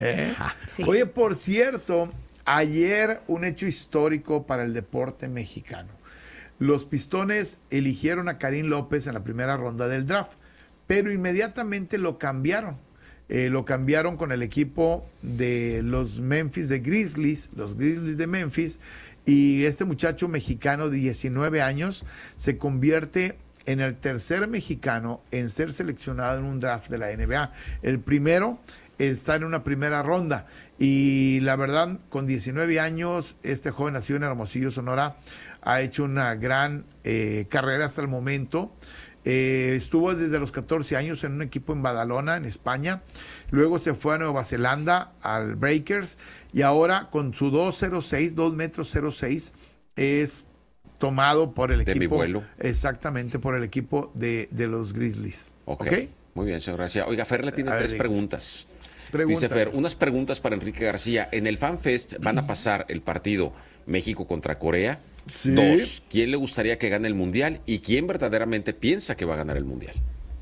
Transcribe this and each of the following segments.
Sí. Oye, por cierto, ayer un hecho histórico para el deporte mexicano. Los Pistones eligieron a Karim López en la primera ronda del draft, pero inmediatamente lo cambiaron. Lo cambiaron con el equipo de los Memphis de Grizzlies, los Grizzlies de Memphis, y este muchacho mexicano de 19 años se convierte en el tercer mexicano en ser seleccionado en un draft de la NBA. El primero está en una primera ronda y la verdad, con 19 años, este joven nacido en Hermosillo, Sonora, ha hecho una gran carrera hasta el momento. Estuvo desde los 14 años en un equipo en Badalona, en España. Luego se fue a Nueva Zelanda, al Breakers, y ahora con su 2 metros 06, es tomado por el equipo. De mi vuelo. Exactamente, por el equipo de los Grizzlies. Ok. ¿Ok? Muy bien, señor García. Oiga, Fer le tiene tres preguntas. Pregunta. Dice Fer, unas preguntas para Enrique García. En el FanFest van a pasar el partido México contra Corea. Sí. 2, ¿quién le gustaría que gane el Mundial? ¿Y quién verdaderamente piensa que va a ganar el Mundial?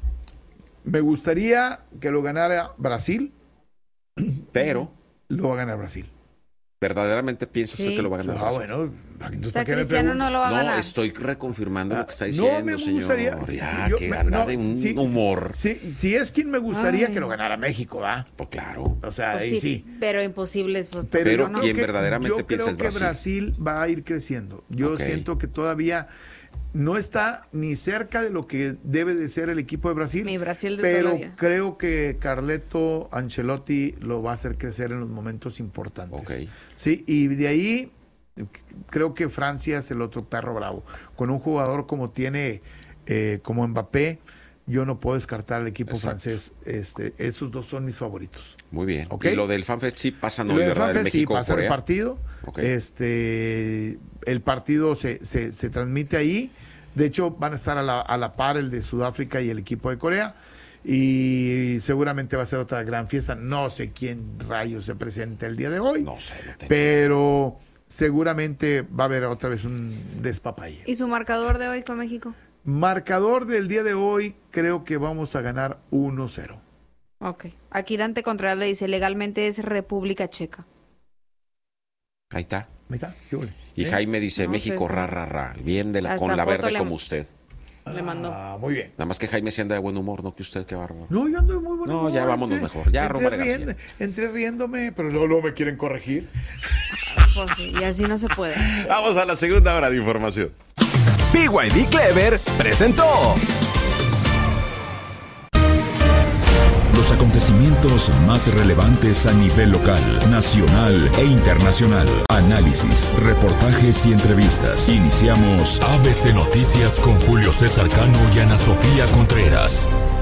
Me gustaría que lo ganara Brasil. Pero, Lo va a ganar Brasil. ¿verdaderamente piensa usted que lo va a ganar Brasil? Bueno. O sea, Cristiano no lo va a ganar. No, estoy reconfirmando lo que está diciendo, no, me señor. gustaría. Ya, que gana de un humor. Si es quien me gustaría que lo ganara México, ¿va? Pues claro. O sea, Pues ahí sí. Pero imposible. Pues, Pero no. ¿quién verdaderamente piensa es Yo creo que Brasil va a ir creciendo. Yo siento que todavía no está ni cerca de lo que debe de ser el equipo de Brasil. Mi Brasil de pero toda la vida. creo que Carleto Ancelotti lo va a hacer crecer en los momentos importantes. Ok. Sí, y de ahí creo que Francia es el otro perro bravo. Con un jugador como tiene, como Mbappé, yo no puedo descartar al equipo francés. Esos dos son mis favoritos. Muy bien. ¿Okay? Y lo del FanFest sí pasa, ¿no? Lo del ¿Verdad? FanFest sí pasa el partido. Okay. El partido se transmite ahí. De hecho, van a estar a la par el de Sudáfrica y el equipo de Corea. Y seguramente va a ser otra gran fiesta. No sé quién rayos se presente el día de hoy. No sé. Pero seguramente va a haber otra vez un despapalle. ¿Y su marcador de hoy con México? Marcador del día de hoy, creo que vamos a ganar 1-0. Ok. Aquí Dante Contreras le dice, legalmente es República Checa. Ahí está. Ahí está. Y Jaime dice, No, México, sí, ra. Bien de hasta con la foto verde le- como usted. Le mandó. Muy bien. Nada más que Jaime se anda de buen humor, no que usted, qué bárbaro. No, yo ando de muy buen No, humor. ya vámonos mejor. Ya, Rómale García. Entré riéndome, pero luego me quieren corregir. Pues sí, y así no se puede. Vamos a la segunda hora de información. BYD Clever presentó los acontecimientos más relevantes a nivel local, nacional e internacional. Análisis, reportajes y entrevistas. Iniciamos ABC Noticias con Julio César Cano y Ana Sofía Contreras.